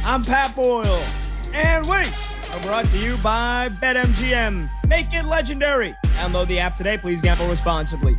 I'm Pat Boyle, and we are brought to you by BetMGM. Make it legendary. Download the app today. Please gamble responsibly.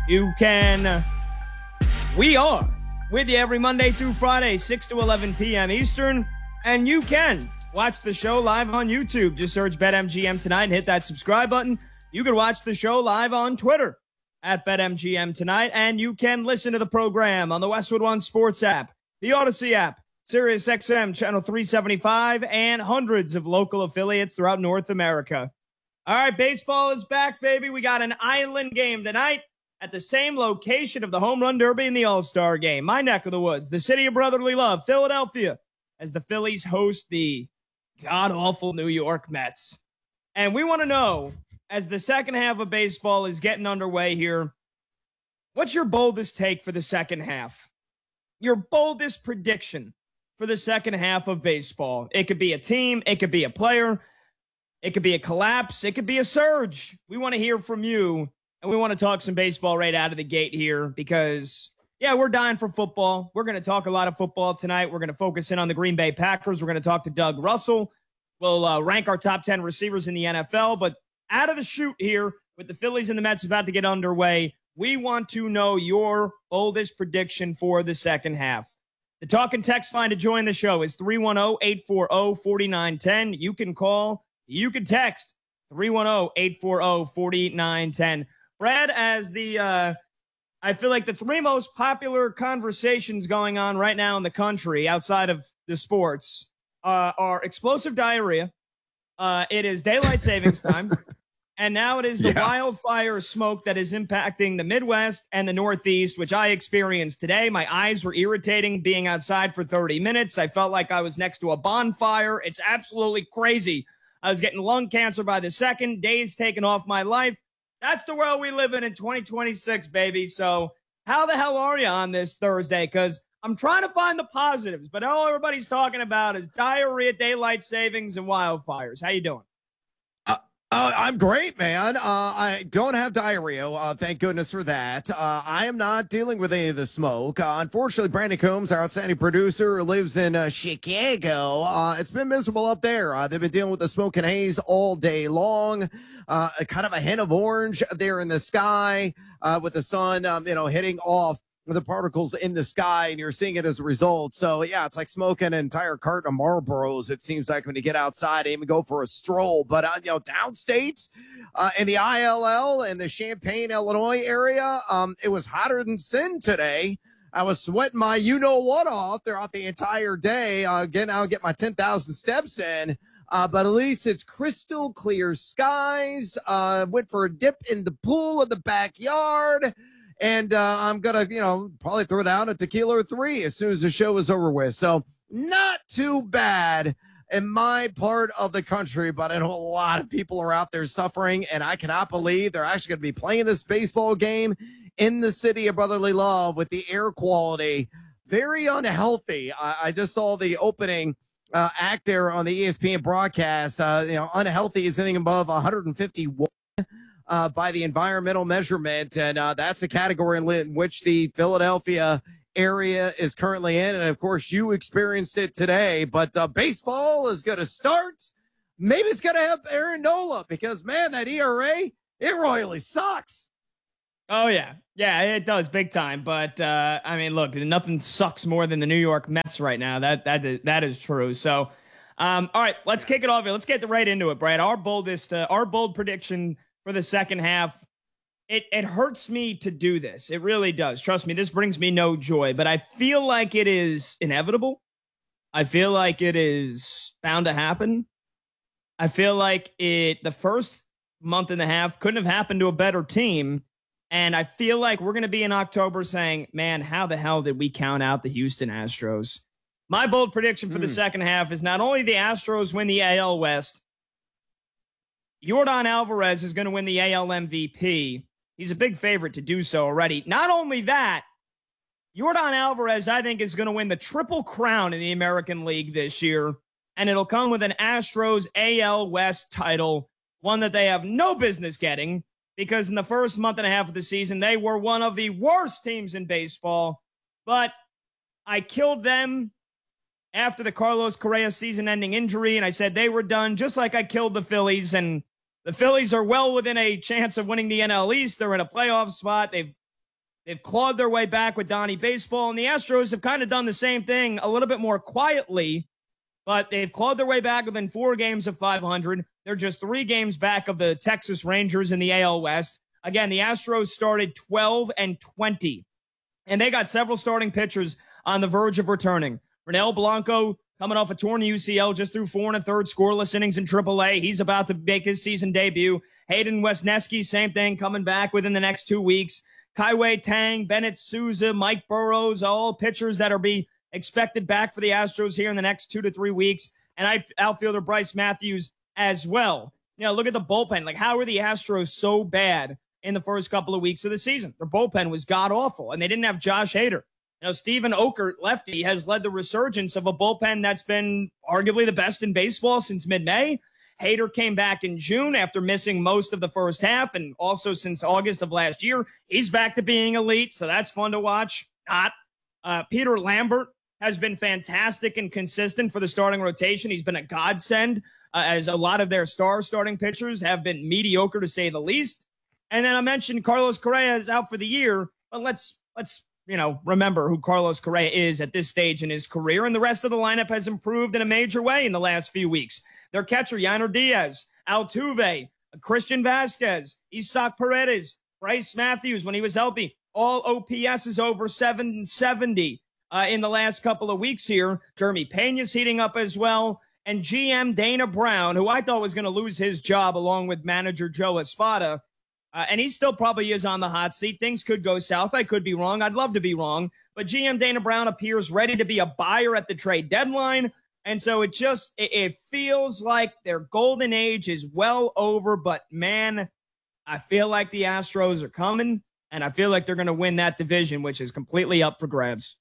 We are with you every Monday through Friday, 6 to 11 p.m. Eastern, and you can watch the show live on YouTube. Just search BetMGM Tonight and hit that subscribe button. You can watch the show live on Twitter at BetMGM Tonight, and you can listen to the program on the Westwood One Sports app, the Odyssey app, Sirius XM Channel 375, and hundreds of local affiliates throughout North America. All right, baseball is back, baby. We got an island game tonight at the same location of the Home Run Derby and the All-Star Game. My neck of the woods, the city of brotherly love, Philadelphia, as the Phillies host the god-awful New York Mets. And we want to know, as the second half of baseball is getting underway here, what's your boldest take for the second half? Your boldest prediction for the second half of baseball. It could be a team. It could be a player. It could be a collapse. It could be a surge. We want to hear from you, and we want to talk some baseball right out of the gate here because, yeah, we're dying for football. We're going to talk a lot of football tonight. We're going to focus in on the Green Bay Packers. We're going to talk to Doug Russell. We'll rank our top 10 receivers in the NFL, but out of the chute here with the Phillies and the Mets about to get underway, we want to know your boldest prediction for the second half. The talk and text line to join the show is 310-840-4910. You can call, you can text 310-840-4910. Brad, as I feel like the three most popular conversations going on right now in the country outside of the sports are explosive diarrhea. It is daylight savings time. And now it is the wildfire smoke that is impacting the Midwest and the Northeast, which I experienced today. My eyes were irritating being outside for 30 minutes. I felt like I was next to a bonfire. It's absolutely crazy. I was getting lung cancer by the second, days taken off my life. That's the world we live in 2026, baby. So how the hell are you on this Thursday? Because I'm trying to find the positives, but all everybody's talking about is diarrhea, daylight savings, and wildfires. How you doing? I'm great, man. I don't have diarrhea. Thank goodness for that. I am not dealing with any of the smoke. Unfortunately, Brandon Coombs, our outstanding producer, lives in Chicago. It's been miserable up there. They've been dealing with the smoke and haze all day long. Kind of a hint of orange there in the sky with the sun, hitting off the particles in the sky, and you're seeing it as a result. So, yeah, it's like smoking an entire carton of Marlboros, it seems like, when you get outside and even go for a stroll. But, downstates in the ILL and the Champaign, Illinois area, it was hotter than sin today. I was sweating my you-know-what off throughout the entire day, getting out and get my 10,000 steps in. But at least it's crystal clear skies. Went for a dip in the pool in the backyard. And I'm going to, probably throw down a tequila or three as soon as the show is over with. So not too bad in my part of the country, but I know a lot of people are out there suffering, and I cannot believe they're actually going to be playing this baseball game in the city of brotherly love with the air quality. Very unhealthy. I just saw the opening act there on the ESPN broadcast. Unhealthy is anything above 151. By the environmental measurement, and that's a category in which the Philadelphia area is currently in, and of course you experienced it today, but baseball is going to start. Maybe it's going to have Aaron Nola, because, man, that ERA, it royally sucks. Oh, yeah. Yeah, it does big time, but, look, nothing sucks more than the New York Mets right now. That is true. So, all right, let's kick it off here. Let's get right into it, Brad. Our bold prediction for the second half. It hurts me to do this. It really does. Trust me, this brings me no joy, but I feel like it is inevitable. I feel like it is bound to happen. I feel like the first month and a half couldn't have happened to a better team. And I feel like we're going to be in October saying, man, how the hell did we count out the Houston Astros? My bold prediction for the second half is not only the Astros win the AL West, Yordan Alvarez is going to win the AL MVP. He's a big favorite to do so already. Not only that, Yordan Alvarez, I think, is going to win the Triple Crown in the American League this year, and it'll come with an Astros AL West title, one that they have no business getting, because in the first month and a half of the season, they were one of the worst teams in baseball. But I killed them after the Carlos Correa season-ending injury, and I said they were done, just like I killed the Phillies. And the Phillies are well within a chance of winning the NL East. They're in a playoff spot. They've clawed their way back with Donnie Baseball, and the Astros have kind of done the same thing a little bit more quietly, but they've clawed their way back within 4 games of 500. They're just 3 games back of the Texas Rangers in the AL West. Again, the Astros started 12-20, and they got several starting pitchers on the verge of returning. Ronel Blanco, coming off a torn UCL, just threw 4 1/3 scoreless innings in AAA. He's about to make his season debut. Hayden Wesneski, same thing, coming back within the next 2 weeks. Kaiwei Tang, Bennett Souza, Mike Burrows, all pitchers that are expected back for the Astros here in the next 2 to 3 weeks. And outfielder Bryce Matthews as well. You know, look at the bullpen. Like, how were the Astros so bad in the first couple of weeks of the season? Their bullpen was god-awful, and they didn't have Josh Hader. You know, Steven Okert, lefty, has led the resurgence of a bullpen that's been arguably the best in baseball since mid-May. Hader came back in June after missing most of the first half, and also since August of last year. He's back to being elite, so that's fun to watch. Peter Lambert has been fantastic and consistent for the starting rotation. He's been a godsend, as a lot of their star starting pitchers have been mediocre, to say the least. And then I mentioned Carlos Correa is out for the year, but let's remember who Carlos Correa is at this stage in his career, and the rest of the lineup has improved in a major way in the last few weeks. Their catcher, Yainer Diaz, Altuve, Christian Vasquez, Isaac Paredes, Bryce Matthews, when he was healthy, all OPS is over 770 in the last couple of weeks here. Jeremy Pena's heating up as well. And GM Dana Brown, who I thought was going to lose his job along with manager Joe Espada, and he still probably is on the hot seat. Things could go south. I could be wrong. I'd love to be wrong. But GM Dana Brown appears ready to be a buyer at the trade deadline. And so it feels like their golden age is well over. But, man, I feel like the Astros are coming, and I feel like they're going to win that division, which is completely up for grabs.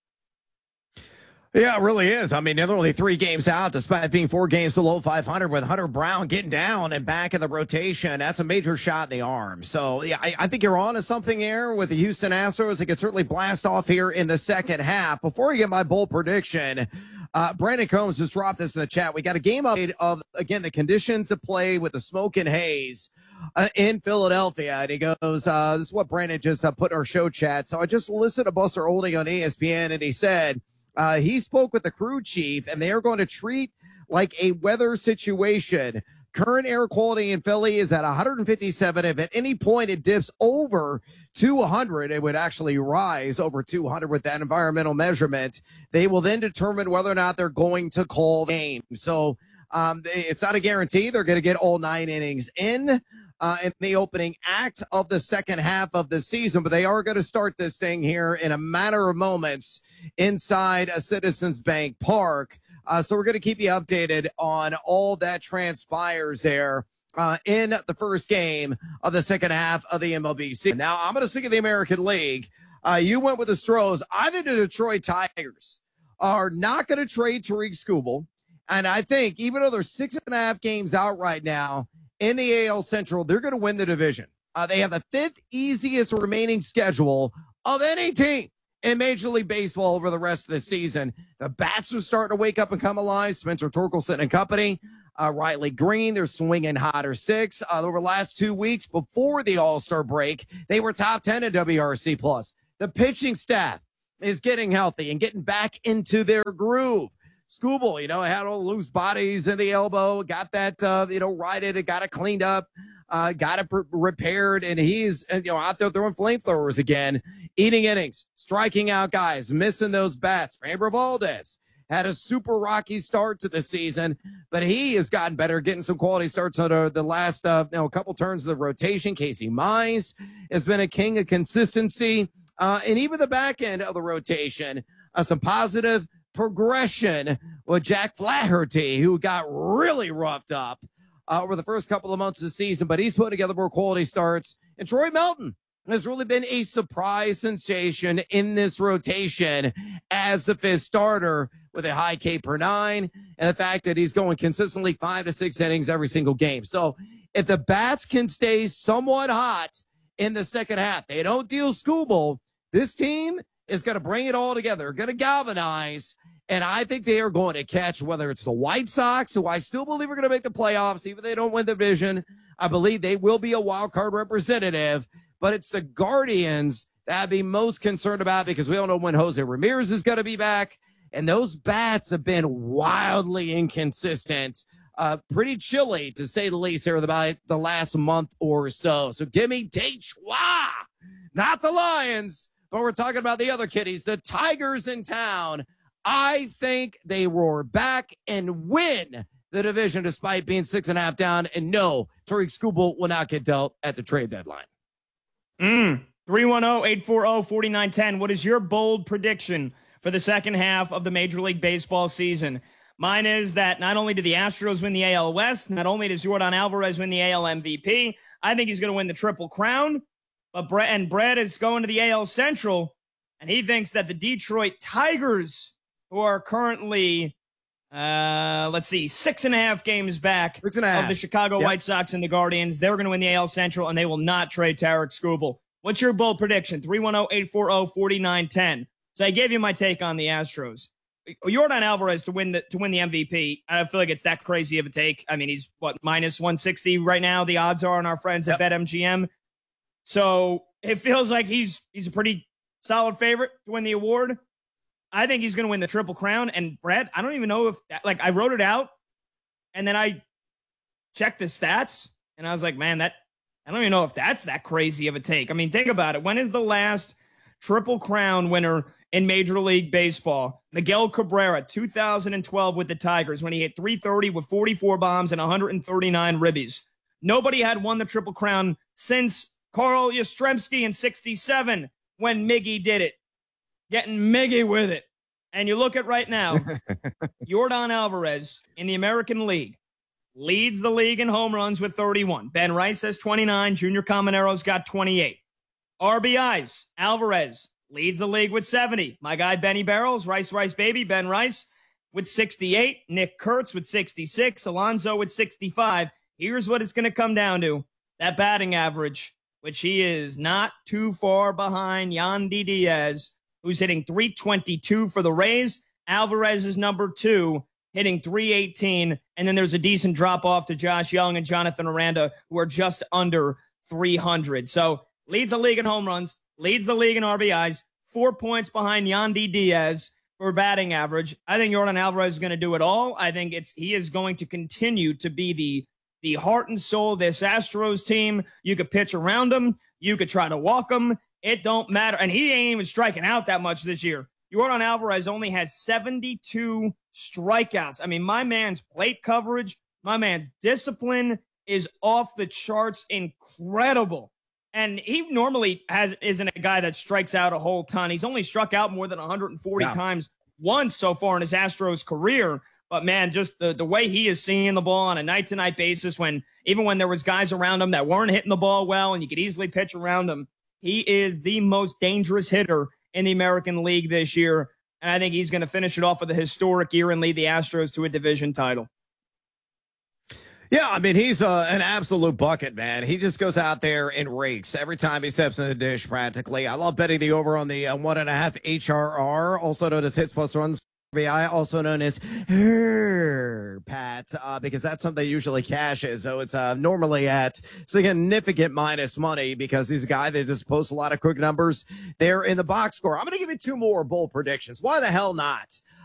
Yeah, it really is. I mean, they're only 3 games out, despite being 4 games below 500, with Hunter Brown getting down and back in the rotation. That's a major shot in the arm. So, yeah, I think you're on to something there with the Houston Astros. They could certainly blast off here in the second half. Before you get my bold prediction, Brandon Combs just dropped this in the chat. We got a game update of, again, the conditions of play with the smoke and haze in Philadelphia. And he goes, this is what Brandon just put in our show chat. So I just listened to Buster Olney on ESPN, and he said, he spoke with the crew chief, and they are going to treat like a weather situation. Current air quality in Philly is at 157. If at any point it dips over 200, it would actually rise over 200 with that environmental measurement. They will then determine whether or not they're going to call the game. So it's not a guarantee they're going to get all 9 innings in the opening act of the second half of the season, but they are going to start this thing here in a matter of moments inside a Citizens Bank Park. So we're going to keep you updated on all that transpires there in the first game of the second half of the MLB season. Now, I'm going to stick with the American League. You went with the Stros. I think the Detroit Tigers are not going to trade Tariq Skubal. And I think even though they're 6.5 games out right now in the AL Central, they're going to win the division. They have the 5th easiest remaining schedule of any team in Major League Baseball over the rest of the season. The bats are starting to wake up and come alive. Spencer Torkelson and company, Riley Green, they're swinging hotter sticks. Over the last 2 weeks before the All-Star break, they were top 10 in WRC+. The pitching staff is getting healthy and getting back into their groove. Skubal, had all the loose bodies in the elbow, got that, righted and got it cleaned up, got it repaired, and he's, out there throwing flamethrowers again, eating innings, striking out guys, missing those bats. Framber Valdez had a super rocky start to the season, but he has gotten better, getting some quality starts on the last, a couple turns of the rotation. Casey Mize has been a king of consistency, and even the back end of the rotation, some positive progression with Jack Flaherty, who got really roughed up over the first couple of months of the season, but he's putting together more quality starts. And Troy Melton has really been a surprise sensation in this rotation as the 5th starter with a high K per 9, and the fact that he's going consistently 5 to 6 innings every single game. So if the bats can stay somewhat hot in the second half, they don't deal Skubal, this team is going to bring it all together, going to galvanize, And I think they are going to catch, whether it's the White Sox, who I still believe are going to make the playoffs, even if they don't win the division. I believe they will be a wild card representative, but it's the Guardians that I'd be most concerned about because we don't know when Jose Ramirez is going to be back. And those bats have been wildly inconsistent, pretty chilly, to say the least, here about the last month or so. So give me Detroit, not the Lions, but we're talking about the other kitties, the Tigers in town. I think they roar back and win the division despite being 6.5 down. And no, Tariq Skubal will not get dealt at the trade deadline. 310-840-4910. What is your bold prediction for the second half of the Major League Baseball season? Mine is that not only do the Astros win the AL West, not only does Yordan Alvarez win the AL MVP, I think he's going to win the Triple Crown. But Brett is going to the AL Central, and he thinks that the Detroit Tigers, who are currently, 6.5 games back of the Chicago White Sox and the Guardians, they're going to win the AL Central, and they will not trade Tariq Skubal. What's your bold prediction? 310-840-4910. So I gave you my take on the Astros. Yordan Alvarez to win the MVP. I feel like it's that crazy of a take. I mean, he's minus 160 right now. The odds are on our friends at BetMGM. So it feels like he's a pretty solid favorite to win the award. I think he's going to win the Triple Crown. And Brad, I don't even know if I wrote it out and then I checked the stats and I was like, man, I don't even know if that's that crazy of a take. I mean, think about it. When is the last Triple Crown winner in Major League Baseball? Miguel Cabrera, 2012 with the Tigers, when he hit .330 with 44 bombs and 139 ribbies. Nobody had won the Triple Crown since Carl Yastrzemski in 67 when Miggy did it. Getting Miggy with it. And you look at right now, Yordan Alvarez in the American League leads the league in home runs with 31. Ben Rice has 29. Junior Camanero's got 28. RBIs, Alvarez leads the league with 70. My guy Benny Barrels, Rice baby, Ben Rice with 68. Nick Kurtz with 66. Alonso with 65. Here's what it's going to come down to. That batting average, which he is not too far behind Yandy Diaz, who's hitting .322 for the Rays. Alvarez is number 2, hitting .318. And then there's a decent drop-off to Josh Young and Jonathan Aranda, who are just under 300. So leads the league in home runs, leads the league in RBIs, 4 points behind Yandy Diaz for batting average. I think Yordan Alvarez is going to do it all. I think he is going to continue to be the heart and soul of this Astros team. You could pitch around him. You could try to walk him. It don't matter. And he ain't even striking out that much this year. Yordan Alvarez only has 72 strikeouts. I mean, my man's plate coverage, my man's discipline is off the charts incredible. And he normally isn't a guy that strikes out a whole ton. He's only struck out more than 140 times once so far in his Astros career. But, man, just the way he is seeing the ball on a night-to-night basis, even when there was guys around him that weren't hitting the ball well and you could easily pitch around him, he is the most dangerous hitter in the American League this year. And I think he's going to finish it off with a historic year and lead the Astros to a division title. Yeah, I mean, he's an absolute bucket, man. He just goes out there and rakes every time he steps in the dish, practically. I love betting the over on the 1.5 HRR, also known as hits plus runs. RBI, also known as Pat, because that's something that usually cashes. So it's normally at significant minus money because he's a guy that just posts a lot of quick numbers there in the box score. I'm going to give you 2 more bold predictions. Why the hell not?